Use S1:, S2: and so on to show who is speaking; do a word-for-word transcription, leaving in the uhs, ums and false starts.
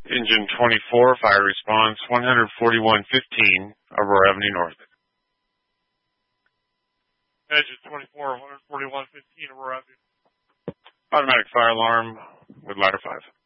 S1: Engine twenty-four, fire response one forty-one fifteen, Aurora Avenue North.
S2: Engine twenty-four, one forty-one fifteen, Aurora Avenue.
S1: Automatic fire alarm with ladder five.